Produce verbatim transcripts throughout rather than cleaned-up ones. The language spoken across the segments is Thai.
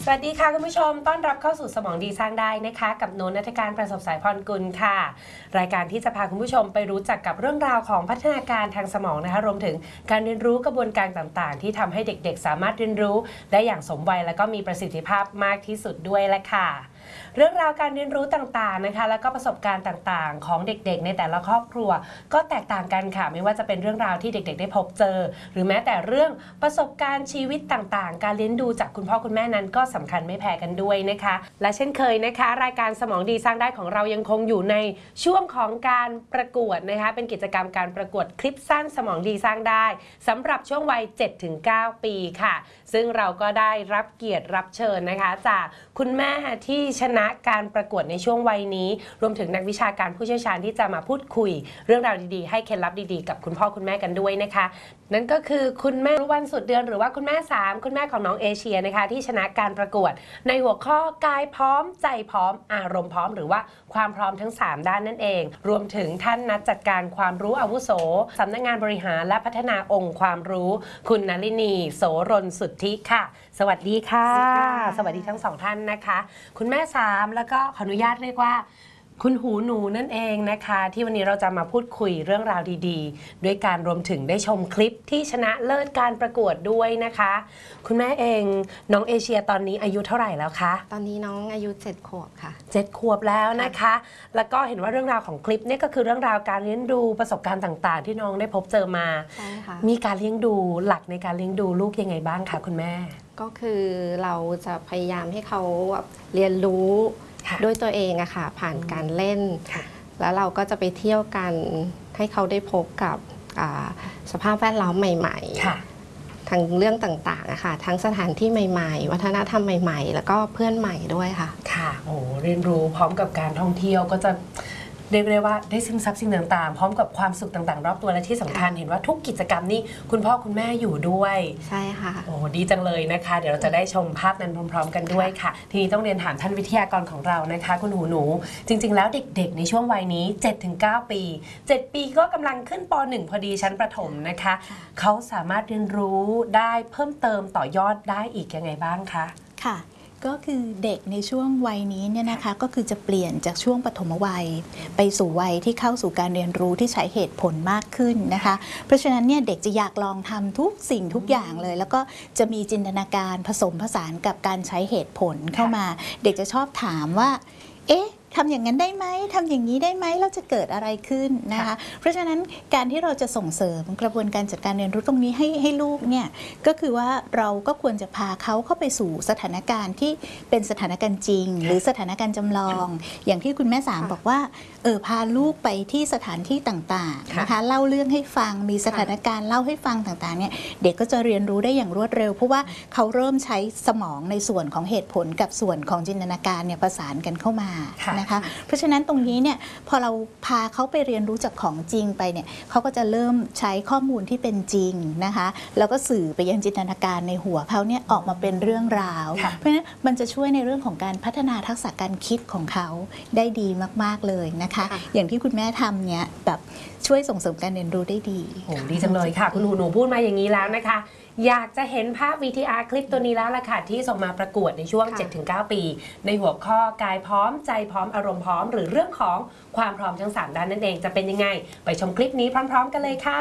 สวัสดีค่ะคุณผู้ชมต้อนรับเข้าสู่สมองดีสร้างได้นะคะกับโนนัฐการประสบสายพรกุลค่ะรายการที่จะพาคุณผู้ชมไปรู้จักกับเรื่องราวของพัฒนาการทางสมองนะคะรวมถึงการเรียนรู้กระบวนการต่างๆที่ทำให้เด็กๆสามารถเรียนรู้ได้อย่างสมวัยและก็มีประสิทธิภาพมากที่สุดด้วยแหละค่ะเรื่องราวการเรียนรู้ต่างๆนะคะแล้วก็ประสบการณ์ต่างๆของเด็กๆในแต่ละครอบครัวก็แตกต่างกันค่ะไม่ว่าจะเป็นเรื่องราวที่เด็กๆได้พบเจอหรือแม้แต่เรื่องประสบการณ์ชีวิตต่างๆการเลี้ยงดูจากคุณพ่อคุณแม่นั้นก็สำคัญไม่แพ้กันด้วยนะคะและเช่นเคยนะคะรายการสมองดีสร้างได้ของเรายังคงอยู่ในช่วงของการประกวดนะคะเป็นกิจกรรมการประกวดคลิปสั้นสมองดีสร้างได้สำหรับช่วงวัย เจ็ดถึงเก้า ปีค่ะซึ่งเราก็ได้รับเกียรติรับเชิญนะคะจากคุณแม่ที่ชนะการประกวดในช่วงวัยนี้รวมถึงนักวิชาการผู้เชี่ยวชาญที่จะมาพูดคุยเรื่องราวดีๆให้เคล็ดลับดีๆกับคุณพ่อคุณแม่กันด้วยนะคะนั่นก็คือคุณแม่รุวันสุดเดือนหรือว่าคุณแม่สามคุณแม่ของน้องเอเชียนะคะที่ชนะการประกวดในหัวข้อกายพร้อมใจพร้อมอารมณ์พร้อมหรือว่าความพร้อมทั้งสามด้านนั่นเองรวมถึงท่านนักจัดการความรู้อาวุโสสำนักงานบริหารและพัฒนาองค์ความรู้คุณนลินีโสรนสุทธิค่ะสวัสดีค่ะสวัสดีทั้งสองท่านนะคะคุณแม่สามแล้วก็ขออนุญาตเรียกว่าคุณหูหนูนั่นเองนะคะที่วันนี้เราจะมาพูดคุยเรื่องราวดีๆด้วยการรวมถึงได้ชมคลิปที่ชนะเลิศการประกวดด้วยนะคะคุณแม่เองน้องเอเชียตอนนี้อายุเท่าไหร่แล้วคะตอนนี้น้องอายุเจ็ดขวบค่ะเจ็ดขวบแล้วนะคะแล้วก็เห็นว่าเรื่องราวของคลิปนี่ก็คือเรื่องราวการเลี้ยงดูประสบการณ์ต่างๆที่น้องได้พบเจอมาใช่ค่ะมีการเลี้ยงดูหลักในการเลี้ยงดูลูกยังไงบ้างคะคุณแม่ก็คือเราจะพยายามให้เขาเรียนรู้ด้วยตัวเองอะค่ะผ่านการเล่นแล้วเราก็จะไปเที่ยวกันให้เขาได้พบกับสภาพแวดล้อมใหม่ๆทั้งเรื่องต่างๆอะค่ะทั้งสถานที่ใหม่ๆวัฒนธรรมใหม่ๆแล้วก็เพื่อนใหม่ด้วยค่ะค่ะโอ้เรียนรู้พร้อมกับการท่องเที่ยวก็จะเรียกได้ว่าได้ซึมซับสิ่งต่างๆพร้อมกับความสุขต่างๆรอบตัวและที่สำคัญเห็นว่าทุกกิจกรรมนี่คุณพ่อคุณแม่อยู่ด้วยใช่ค่ะโอ้ดีจังเลยนะคะเดี๋ยวเราจะได้ชมภาพนั้นพร้อมๆกันด้วยค่ะทีนี้ต้องเรียนถามท่านวิทยากรของเรานะคะคุณหูหนูจริงๆแล้วเด็กๆในช่วงวัยนี้ เจ็ดถึงเก้า ปีเจ็ดปีก็กำลังขึ้นป หนึ่ง พอดีชั้นประถมนะคะเขาสามารถเรียนรู้ได้เพิ่มเติมต่อยอดได้อีกยังไงบ้างคะค่ะก็คือเด็กในช่วงวัยนี้เนี่ยนะคะก็คือจะเปลี่ยนจากช่วงปฐมวัยไปสู่วัยที่เข้าสู่การเรียนรู้ที่ใช้เหตุผลมากขึ้นนะคะเพราะฉะนั้นเนี่ยเด็กจะอยากลองทำทุกสิ่งทุกอย่างเลยแล้วก็จะมีจินตนาการผสมผสานกับการใช้เหตุผลเข้ามาเด็กจะชอบถามว่าเอ๊ะทำอย่างนั้นได้ไหมทำอย่างนี้ได้ไหมแล้วจะเกิดอะไรขึ้นนะคะเพราะฉะนั้นการที่เราจะส่งเสริมกระบวนการจัดการเรียนรู้ตรงนี้ให้ให้ลูกเนี่ยก็คือว่าเราก็ควรจะพาเขาเข้าไปสู่สถานการณ์ที่เป็นสถานการณ์จริงหรือสถานการณ์จำลองอย่างที่คุณแม่สามบอกว่าเออพาลูกไปที่สถานที่ต่างๆนะคะเล่าเรื่องให้ฟังมีสถานการณ์เล่าให้ฟังต่างๆเนี่ยเด็กก็จะเรียนรู้ได้อย่างรวดเร็วเพราะว่าเขาเริ่มใช้สมองในส่วนของเหตุผลกับส่วนของจินตนาการเนี่ยประสานกันเข้ามาเพราะฉะนั้นตรงนี้เนี่ยพอเราพาเขาไปเรียนรู้จากของจริงไปเนี่ยเขาก็จะเริ่มใช้ข้อมูลที่เป็นจริงนะคะแล้วก็สื่อไปยังจินตนาการในหัวเขาเนี่ยออกมาเป็นเรื่องราวเพราะฉะนั้นมันจะช่วยในเรื่องของการพัฒนาทักษะการคิดของเขาได้ดีมากๆเลยนะคะอย่างที่คุณแม่ทำเนี่ยแบบช่วยส่งเสริมการเรียนรู้ได้ดีโอ้ดีจังเลยค่ะคุณหนูหนูพูดมาอย่างนี้แล้วนะคะอยากจะเห็นภาพ วี ที อาร์ คลิปตัวนี้แล้วล่ะค่ะที่ส่งมาประกวดในช่วง เจ็ดถึงเก้า ปีในหัวข้อกายพร้อมใจพร้อมอารมณ์พร้อมหรือเรื่องของความพร้อมทั้งสามด้านนั่นเองจะเป็นยังไงไปชมคลิปนี้พร้อมๆกันเลยค่ะ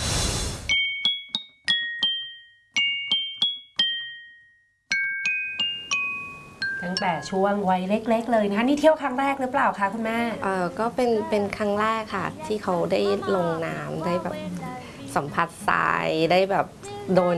ตั้งแต่ช่วงวัยเล็กๆเลยนะคะนี่เที่ยวครั้งแรกหรือเปล่าคะคุณแม่เออก็เป็นเป็นครั้งแรกค่ะที่เขาได้ลงน้ำได้แบบสัมผัสทรายได้แบบโดน